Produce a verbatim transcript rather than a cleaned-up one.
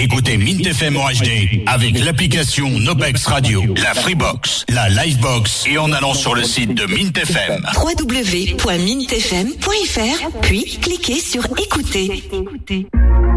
Écoutez Mint F M en H D avec l'application Nobex Radio, la Freebox, la Livebox et en allant sur le site de Mint F M. w w w point mint f m point f r puis cliquez sur écouter. Écoutez.